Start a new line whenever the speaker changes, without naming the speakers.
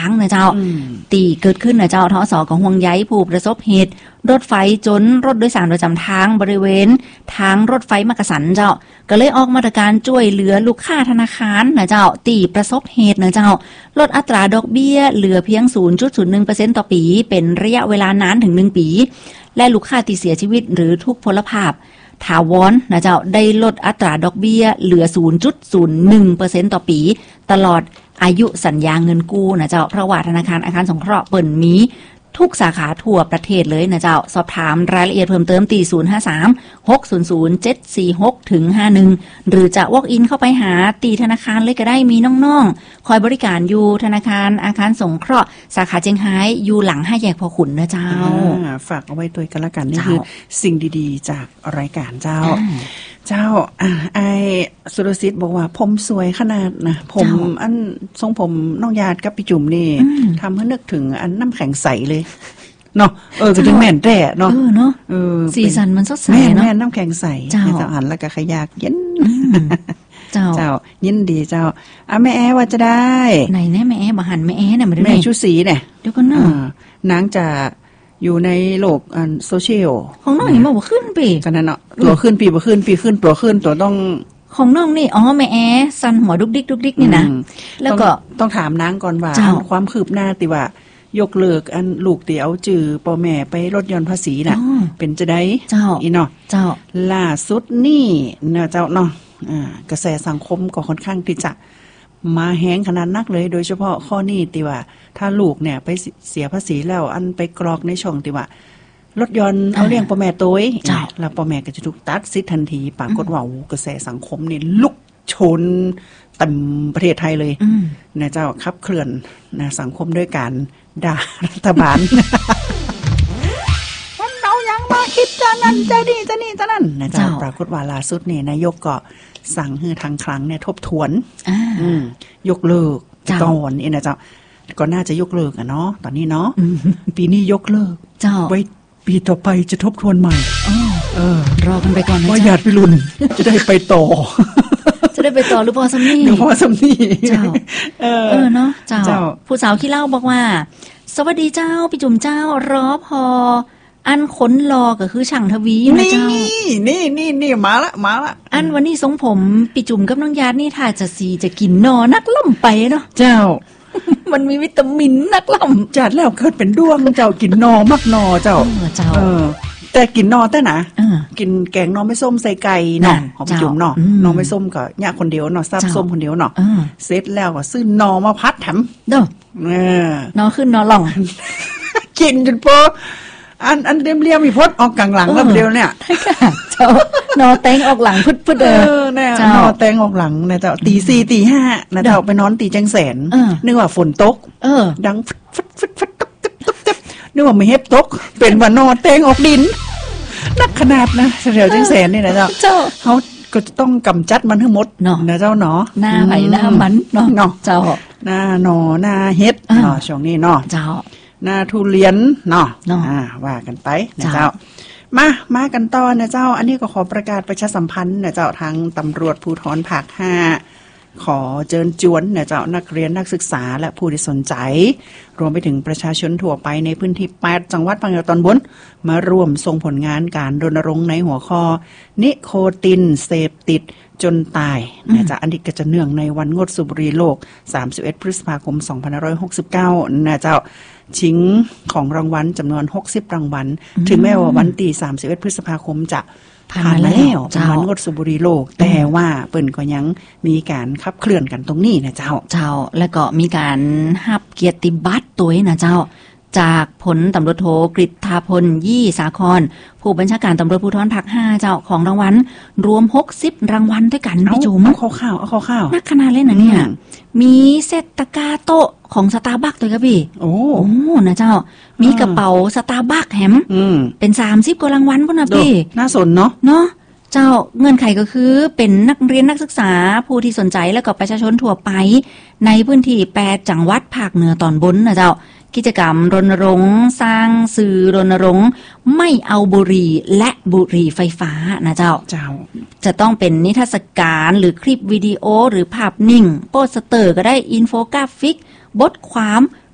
างนะเจ้าตีเกิดขึ้นนะเจ้าทสของห่วงใยผู้ประสบเหตุรถไฟจนรถโดยสารประจำทางบริเวณทางรถไฟมักกะสันเจ้าก็เลยออกมาตรการช่วยเหลือลูกค้าธนาคารนะเจ้าตีประสบเหตุนะเจ้าลดอัตราดอกเบี้ยเหลือเพียง 0.01% ต่อปีเป็นระยะเวลานานถึง1ปีและลูกค้าที่เสียชีวิตหรือทุกพลภาพถาวรนะเจ้าได้ลดอัตราดอกเบี้ยเหลือ 0.01% ต่อปีตลอดอายุสัญญาเงินกู้นะเจ้าเพราะว่าธนาคารอาคารสงเคราะห์เปิ่นมีทุกสาขาทั่วประเทศเลยนะเจ้าสอบถามรายละเอียดเพิ่มเติมตี053-600-746-51หรือจะ walk in เข้าไปหาตีธนาคารเลยก็ได้มีน้องๆคอยบริการอยู่ธนาคารอาคารสงเคราะห์สาขาเจียงไฮ้อยู่หลัง5แยกพอขุนนะเจ้า
ฝากเอาไว้ตัวกันละกันนี่คือสิ่งดีๆจากรายการเจ้าไอสุรศิษฐ์บอกว่าผมสวยขนาดนะผมอันทรงผมน้องญาติกับพี่จุ๋มนี่ทำให้นึกถึงอันน้ำแข็งใสเลยเนาะก็ถึงแม่นแร่เนาะ
สีสันมันสดใสเนาะ
แม่น้ำแข็งใสเจ้าหันแล้วก็ขยากเย็นเจ้ายินดีเจ้าแม่แอว่าจะได้
ไหนแน่แม่แอบ่หันแม่แอเนี่ยมาดู
แม่ชุสีเนี่ย
เดี๋ยวก่อนเนาะ
นางจะอยู่ในโลกโซเชียล
ของน้องนี่บ่ขึ้นปี
กันนั่นเนาะตัวขึ้นปีบ่ขึ้นปีขึ้นตัวขึ้นตัวต้อง
ของน้องนี่แม่แอสั่นหัวดุกดิกดุกดิกนี่นะแล้วก็
ต้องถามนางก่อนว่าความคืบหน้าติว่ายกเลิกลูกตีเอาจื่อพ่อแม่ไปลดหย่อนภาษีน่ะเป็นจะได้อีเนาะล่าสุดนี่นะเจ้าเนาะกระแสสังคมก็ค่อนข้างที่จะมาแห้งขนาดนักเลยโดยเฉพาะข้อนี้ติว่าถ้าลูกเนี่ยไปเสียภาษีแล้วอันไปกรอกในช่องติว่าลดหย่อนเอาเลี้ยงพ่อแม่ตัวแล้วพ่อแม่ก็จะถูกตัดสิทธิ์ทันทีปรากฏว่ากระแสสังคมนี่ลุกชนเต็มประเทศไทยเลยนะเจ้าขับเคลื่อนนะสังคมด้วยการด่ารัฐบาลมันเอายังมาคิดจะนั่นจะนี่จะนี่จะนั่นนะเจ้าปรากฏว่าล่าสุดนี่นายกก็สั่งให้ทางครั้งเนี่ยทบทวนยกเลิกก่อนนี่นะเจ้าก็น่าจะยกเลิกเนาะตอนนี้เนาะปีนี้ยกเลิกไว้ปีต่อไปจะทบทวนใหม่
รอกันไปก่อนนะ
ว่าญาติพี่รุ่นจะได้ไปต่อ
จะได้ไปต่อหรือพอสำนี
หรือพอสำนี
เจ้าเนาะเจ้าผู้สาวขี้เล่าบอกว่าสวัสดีเจ้าพี่จุ๋มเจ้ารอพออันขนรอก็คือช่างทวีนะเจ้า
นี่มาละ
อันวันนี้ทรงผมพี่จุ๋มกับน้องญาตินี่ถ้าจะกินนอนักล่ำไปเนาะ
เจ้า
มันมีวิตามินนักล่
ำจัดแล้วเกิดเป็นด้วงเจ้ากินนอมักนอเจ้าแต่กินนอแต่นะกินแกงนอไม่ส้มใส่ไก่เนาะของพี่จุ๋มเนาะนอไม่ส้มก็ย่าคนเดียวเนาะซับส้มคนเดียวเนาะเสร็จแล้วก็ซื้อนอมาพัดแถม
เด้อนอขึ้นนอหล่อง
กินจนพออันเรียมมีพดออกกลางหลังแล้วเดียวเนี่ย
เจ้านอแตงออกหลังพึด
เนี่ยนอแตงออกหลังนะเจ้าตี 4 ตี 5นะเจ้าไปนอนตีจังแสนนึกว่าฝนตกดังฟึดนึกว่าไม่เฮ็บตกเป็นว่านอแตงออกดินนักขนาดนะแถวจังแสนนี่นะเจ้าเขาก็จะต้องกำจัดมันให้หมดนะเจ้าเนาะ
หน้าไหหน้ามันเนาะเจ้า
หน้าหนอหน้าเฮ็ดเนาะช่วงนี้เนาะ
เจ้า
หน้าทุเรียนเนาะว่ากันไปนะเจ้ามากันต่อนะเจ้าอันนี้ก็ขอประกาศประชาสัมพันธ์นะเจ้าทางตำรวจภูธรภาค 5ขอเชิญชวนนะเจ้านักเรียนนักศึกษาและผู้ที่สนใจรวมไปถึงประชาชนทั่วไปในพื้นที่8จังหวัดภาคตอนบนมาร่วมส่งผลงานการรณรงค์ในหัวข้อนิโคตินเสพติดจนตายนะจ๊ะอันนี้ก็จะเนื่องในวันงดสูบบุหรี่โลก31พฤษภาคม2569นะเจ้าชิงของรางวัลจำนวน60รางวัลถึงแม้ว่าวันที่31พฤษภาคมจะผ่านมาแล้ววันงดสูบบุหรี่โลกแต่ว่าเปิ้นก็ยังมีการขับเคลื่อนกันตรงนี้นะเจ้า
แล้วก็มีการรับเกียรติบัตรตัวนะเจ้าจากผลตำรวจโทกฤษฐาพลยี่สาครผู้บัญชาการตำรวจภูธรภาค 5เจ้าของรางวัลรวม60รางวัลด้วยกันพี่จุ๋ม
เอาข้าว
นักขนาดเล่นนะเนี่ยมีเซตตะกาโต๊ะของสตาร์บัคด้วยครับพี่โอ้นะเจ้ามีกระเป๋าสตาร์บัคแฮมเป็น30กว่ารางวัลพุ่นนะพี่
น่าสนเนาะ
เจ้าเงื่อนไขก็คือเป็นนักเรียนนักศึกษาผู้ที่สนใจแล้วก็ประชาชนทั่วไปในพื้นที่8จังหวัดภาคเหนือตอนบนนะเจ้ากิจกรรมรณรงค์สร้างสื่อรณรงค์ไม่เอาบุหรี่และบุหรี่ไฟฟ้านะเจ้าจะต้องเป็นนิทรรศการหรือคลิปวิดีโอหรือภาพนิ่งโปสเตอร์ก็ได้อินโฟกราฟิกบทความ